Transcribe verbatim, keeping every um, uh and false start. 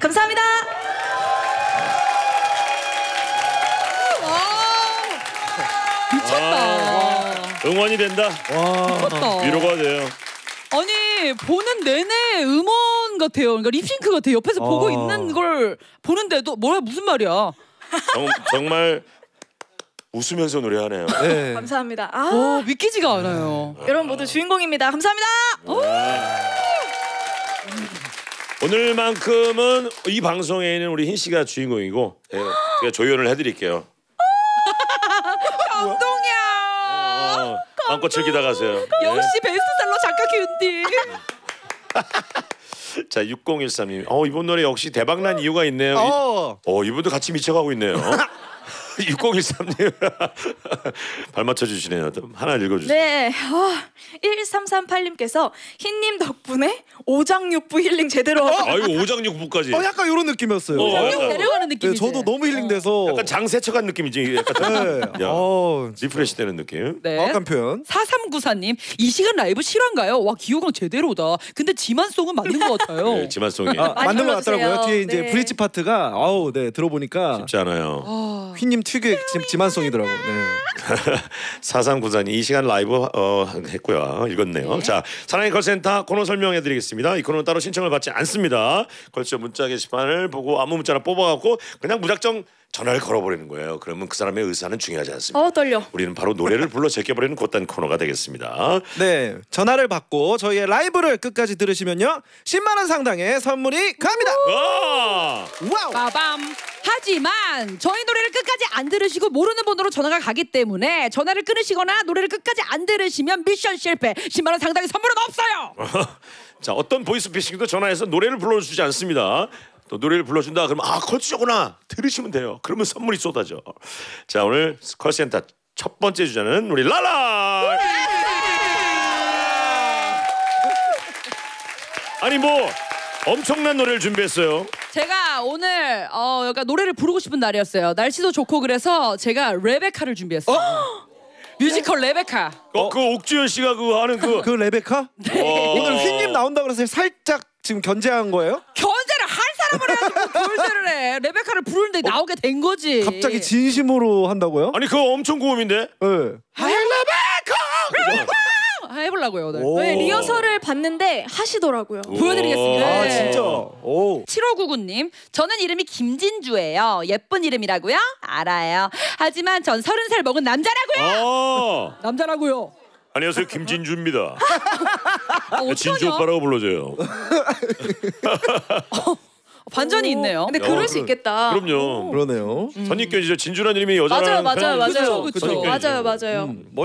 감사합니다. 미쳤다. 아, 응원이 된다. 와. 미쳤다. 위로가 돼요. 아니 보는 내내 음원 같아요. 그러니까 립싱크 같아요. 옆에서 아. 보고 있는 걸 보는데도 뭐야 무슨 말이야? 정, 정말 웃으면서 노래하네요. 네. 감사합니다. 아, 오, 믿기지가 않아요. 여러분 모두 주인공입니다. 감사합니다. 오늘만큼은 이 방송에 있는 우리 흰 씨가 주인공이고 예, 제가 조연을 해드릴게요. 감동이야. 어, 마음껏 즐기다 가세요. 역시 베스트셀러 작가 균디. 자 육공일삼 님, 어 이번 노래 역시 대박난 이유가 있네요. 어. 어 이분도 같이 미쳐가고 있네요. 육공일삼 님 발 맞춰주시네요. 하나 읽어주세요. 네, 어, 일삼삼팔 님께서 흰님 덕분에 오장육부 힐링 제대로 하고 아유 오장육부까지. 어 약간 이런 느낌이었어요. 어, 쭉 약간, 내려가는 네, 느낌이지. 저도 너무 힐링돼서 약간 장 세척한 느낌이지. 약간 네. 야, 어, 리프레시 되는 느낌. 네. 정확한 표현. 사삼구사 님, 이 시간 라이브 실화인가요? 와 기호강 제대로다. 근데 지만송은 맞는 것 같아요. 네, 지만송이 아, 많이 맞는 것 불러주세요. 같더라고요. 뒤에 이제 네. 브릿지 파트가 아우 네 들어보니까 쉽지 않아요. 아, 휘님 특유의 지- 지만송이더라고. 네. 사삼구사 님 이 시간 라이브 어, 했고요. 읽었네요. 자 사랑의 콜센터 코너 설명해드리겠습니다. 이 코너는 따로 신청을 받지 않습니다. 걸쳐 문자 게시판을 보고 아무 문자나 뽑아갖고 그냥 무작정 전화를 걸어버리는 거예요. 그러면 그 사람의 의사는 중요하지 않습니다. 어 떨려. 우리는 바로 노래를 불러 제껴버리는 곧단 코너가 되겠습니다. 네, 전화를 받고 저희의 라이브를 끝까지 들으시면요 십만 원 상당의 선물이 갑니다. 와! 와우. 빠밤. 하지만 저희 노래를 끝까지 안 들으시고 모르는 번호로 전화가 가기 때문에 전화를 끊으시거나 노래를 끝까지 안 들으시면 미션 실패. 십만 원 상당의 선물은 없어요. 자 어떤 보이스피싱도 전화해서 노래를 불러주지 않습니다. 또 노래를 불러준다 그러면 아 컬투쇼구나 들으시면 돼요. 그러면 선물이 쏟아져. 자 오늘 컬센터 첫 번째 주자는 우리 라라. 아니 뭐 엄청난 노래를 준비했어요. 제가 오늘 어 약간 노래를 부르고 싶은 날이었어요. 날씨도 좋고 그래서 제가 레베카를 준비했어요. 뮤지컬 레베카. 어, 그 옥주현 씨가 그 하는 그 그 레베카 오늘 휘님 나온다 그래서 살짝 지금 견제한 거예요? 견제를 할 사람을 해가지고 견제를 해. 레베카를 부르는데 나오게 된 거지. 갑자기 진심으로 한다고요? 아니 그거 엄청 고음인데. 네. 레베카. 해보려고요 오늘. 오. 네, 리허설을 봤는데 하시더라고요. 보여드리겠습니다. 아 네. 진짜. 오. 칠오구구 님, 저는 이름이 김진주예요. 예쁜 이름이라고요? 알아요. 하지만 전 서른 살 먹은 남자라고요. 아 남자라고요. 안녕하세요 김진주입니다. 어, 어떡하냐? 진주 오빠라고 불러줘요. 반전이 있네요. 근데 야, 그럴 수 그래. 있겠다. 그럼요. 그러네요. 선입견이죠. 진주라는 이름이 여자라는 맞아요, 맞아요, 편향이 맞아요. 있죠. 그쵸, 그쵸. 선입견이죠. 맞아요, 맞아요. 음,